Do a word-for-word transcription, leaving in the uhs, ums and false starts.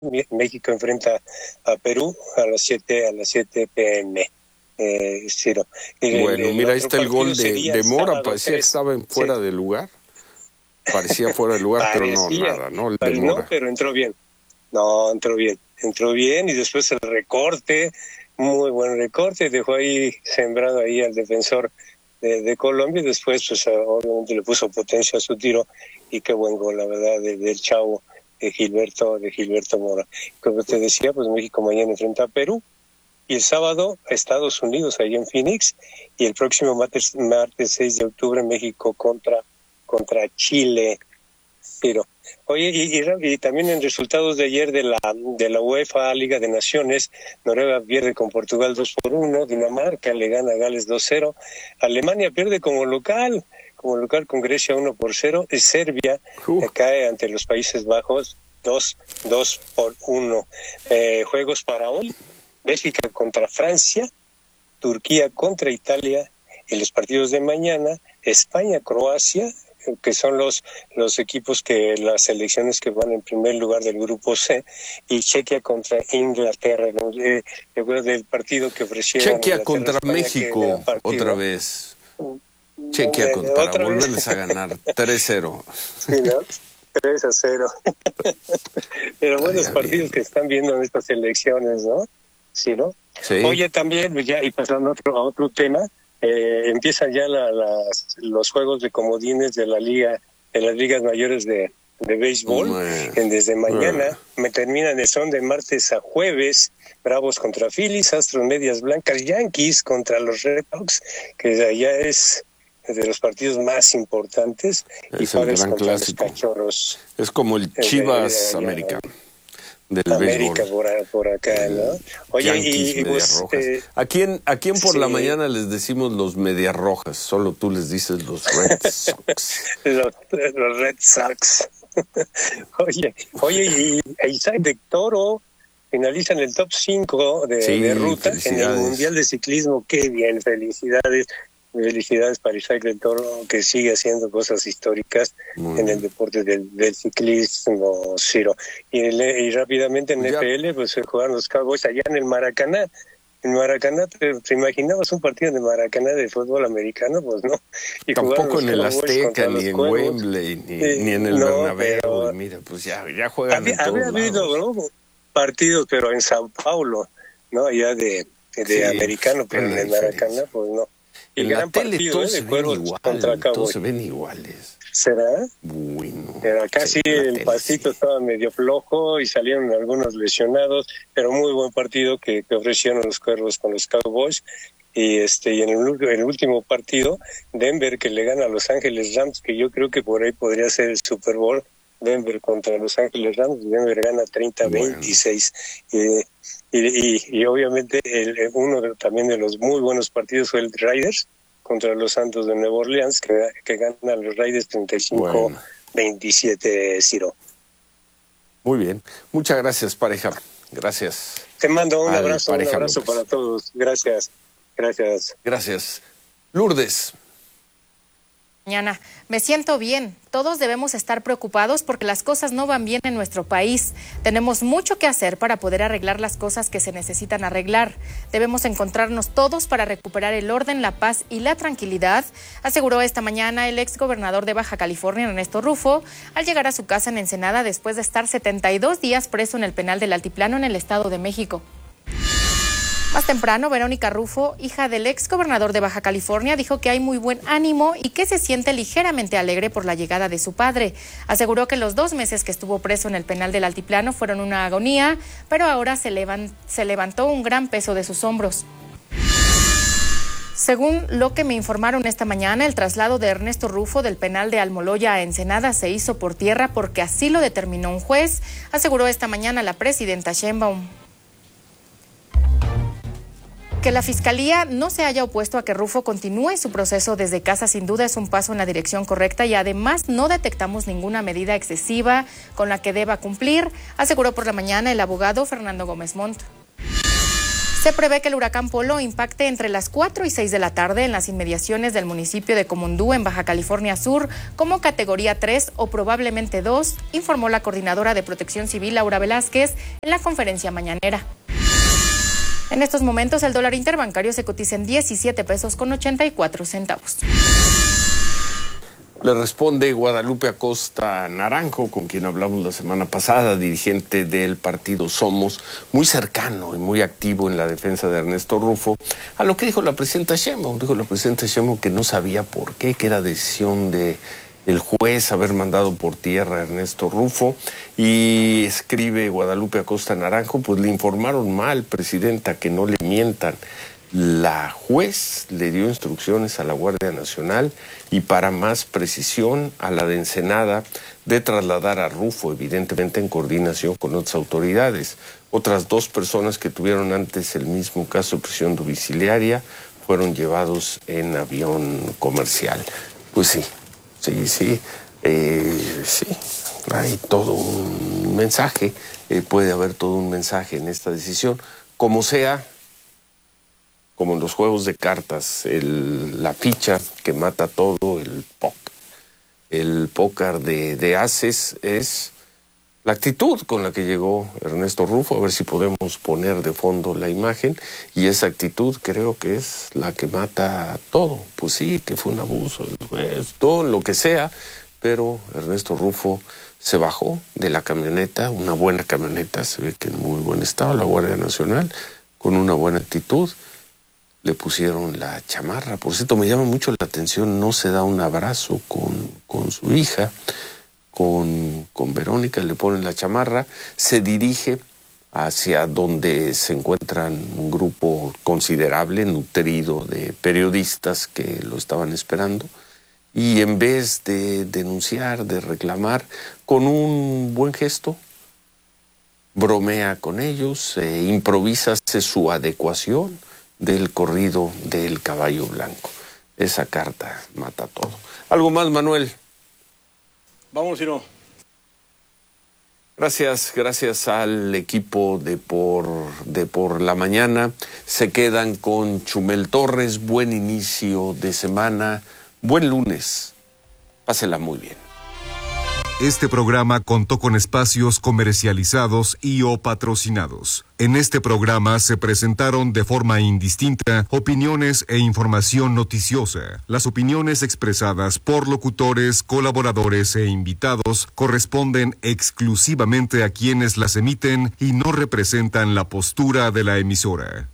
México enfrenta a Perú a las siete a las siete pe eme. Eh, Ciro. El, bueno, el, mira, ahí está el gol de, de Mora, parecía tres, que estaba en fuera sí. de lugar. Parecía fuera de lugar, pero no, nada, ¿no? El de Mora. No, pero entró bien. No, entró bien. Entró bien y después el recorte, muy buen recorte, dejó ahí sembrado ahí al defensor de, de Colombia y después pues obviamente le puso potencia a su tiro y qué buen gol, la verdad, de, del chavo de Gilberto, de Gilberto Mora. Como te decía, pues México mañana enfrenta a Perú y el sábado a Estados Unidos, ahí en Phoenix, y el próximo martes, martes seis de octubre México contra, contra Chile. Pero, oye, y, y, y también en resultados de ayer de la de la UEFA Liga de Naciones, Noruega pierde con Portugal dos por uno, Dinamarca le gana a Gales dos cero, Alemania pierde como local, como local con Grecia uno por cero, y Serbia uh. cae ante los Países Bajos dos por uno. Eh, juegos para hoy, Bélgica contra Francia, Turquía contra Italia, y los partidos de mañana, España-Croacia, que son los los equipos que las selecciones que van en primer lugar del grupo C, y Chequia contra Inglaterra. Eh, recuerdo del partido que ofrecieron Chequia contra España, México otra vez. Chequia eh, contra ¿otra volverles vez? A ganar tres cero. Sí, ¿no? tres a cero. Pero buenos Ay, partidos bien. Que están viendo en estas elecciones, ¿no? Sí, ¿no? Sí. Oye, también, ya y pasando a otro, a otro tema, Eh, empiezan ya la, las, los juegos de comodines de la liga, de las ligas mayores de, de béisbol. Mm. Desde mañana mm. me terminan, son de martes a jueves, Bravos contra Phillies, Astros Medias Blancas, Yankees contra los Red Sox, que ya es de los partidos más importantes, es y Padres contra clásico. Los Cachorros. Es como el Chivas América. Del América por, por acá, ¿no? Oye, Yankees, y pues, rojas. Eh, ¿A quién, a quién por sí. la mañana les decimos los medias rojas? Solo tú les dices los Red Sox. los, los Red Sox. oye, oye, y Isaac de Toro finaliza en el top cinco de, sí, de ruta en el Mundial de Ciclismo. Qué bien, felicidades. Felicidades para Isaac del Toro, que sigue haciendo cosas históricas Muy en bien. El deporte del, del ciclismo, Ciro. Y, el, y rápidamente en ya. F L, pues jugaron los Cowboys allá en el Maracaná. En Maracaná, ¿te, ¿te imaginabas un partido de Maracaná de fútbol americano? Pues no. Y tampoco en el Azteca, ni en Juegos. Wembley, ni, eh, ni en el no, Bernabéu. Pero, mira, pues ya, ya juegan había, en todos había habido ¿no? partidos, pero en Sao Paulo, ¿no? Allá de, de sí, americano, pero en el Maracaná, pues no. Y en gran la tele partido, todos, ¿eh? se ven igual, todos se ven iguales. ¿Será? Bueno. Pero acá sí el tele, pasito sí. estaba medio flojo y salieron algunos lesionados, pero muy buen partido que, que ofrecieron los Cuervos con los Cowboys. Y este y en el, el último partido, Denver que le gana a Los Ángeles Rams, que yo creo que por ahí podría ser el Super Bowl, Denver contra Los Ángeles Rams, Denver gana treinta a veintiséis. Bueno. Eh, Y, y, y obviamente el, uno de, también de los muy buenos partidos fue el Raiders contra los Santos de Nueva Orleans, que, que ganan los Raiders treinta y cinco a veintisiete, bueno. Ciro. Muy bien. Muchas gracias, pareja. Gracias. Te mando un abrazo, un abrazo López. Para todos. Gracias. Gracias. Gracias. Lourdes. Mañana. Me siento bien. Todos debemos estar preocupados porque las cosas no van bien en nuestro país. Tenemos mucho que hacer para poder arreglar las cosas que se necesitan arreglar. Debemos encontrarnos todos para recuperar el orden, la paz y la tranquilidad, aseguró esta mañana el exgobernador de Baja California, Ernesto Rufo, al llegar a su casa en Ensenada después de estar setenta y dos días preso en el penal del Altiplano en el Estado de México. Más temprano, Verónica Rufo, hija del ex gobernador de Baja California, dijo que hay muy buen ánimo y que se siente ligeramente alegre por la llegada de su padre. Aseguró que los dos meses que estuvo preso en el penal del Altiplano fueron una agonía, pero ahora se, levan, se levantó un gran peso de sus hombros. Según lo que me informaron esta mañana, el traslado de Ernesto Rufo del penal de Almoloya a Ensenada se hizo por tierra porque así lo determinó un juez, aseguró esta mañana la presidenta Sheinbaum. Que la Fiscalía no se haya opuesto a que Rufo continúe su proceso desde casa sin duda es un paso en la dirección correcta y además no detectamos ninguna medida excesiva con la que deba cumplir, aseguró por la mañana el abogado Fernando Gómez Montt. Se prevé que el huracán Polo impacte entre las cuatro y seis de la tarde en las inmediaciones del municipio de Comondú, en Baja California Sur, como categoría tres o probablemente dos, informó la coordinadora de Protección Civil, Laura Velázquez, en la conferencia mañanera. En estos momentos, el dólar interbancario se cotiza en diecisiete pesos con ochenta y cuatro centavos. Le responde Guadalupe Acosta Naranjo, con quien hablamos la semana pasada, dirigente del partido Somos, muy cercano y muy activo en la defensa de Ernesto Rufo, a lo que dijo la presidenta Sheinbaum. Dijo la presidenta Sheinbaum que no sabía por qué, que era decisión de el juez haber mandado por tierra a Ernesto Rufo, y escribe Guadalupe Acosta Naranjo, pues le informaron mal, presidenta, que no le mientan. La juez le dio instrucciones a la Guardia Nacional y, para más precisión, a la de Ensenada, de trasladar a Rufo, evidentemente en coordinación con otras autoridades. Otras dos personas que tuvieron antes el mismo caso de prisión domiciliaria fueron llevados en avión comercial. Pues sí, sí, sí, eh, sí, hay todo un mensaje, eh, puede haber todo un mensaje en esta decisión, como sea. Como en los juegos de cartas, el, la ficha que mata todo, el póker. El póker de, de ases es la actitud con la que llegó Ernesto Rufo, a ver si podemos poner de fondo la imagen, y esa actitud creo que es la que mata todo. Pues sí, que fue un abuso del juez, todo lo que sea, pero Ernesto Rufo se bajó de la camioneta, una buena camioneta, se ve que en muy buen estado, la Guardia Nacional, con una buena actitud. Le pusieron la chamarra. Por cierto, me llama mucho la atención, no se da un abrazo con, con su hija, con, con Verónica, le ponen la chamarra, se dirige hacia donde se encuentran un grupo considerable, nutrido de periodistas que lo estaban esperando, y en vez de denunciar, de reclamar, con un buen gesto, bromea con ellos, eh, improvisa, hace su adecuación del corrido del caballo blanco. Esa carta mata todo. ¿Algo más, Manuel? Vamos, Ciro. Gracias, gracias al equipo de por, de por la mañana. Se quedan con Chumel Torres. Buen inicio de semana. Buen lunes. Pásela muy bien. Este programa contó con espacios comercializados y o patrocinados. En este programa se presentaron de forma indistinta opiniones e información noticiosa. Las opiniones expresadas por locutores, colaboradores e invitados corresponden exclusivamente a quienes las emiten y no representan la postura de la emisora.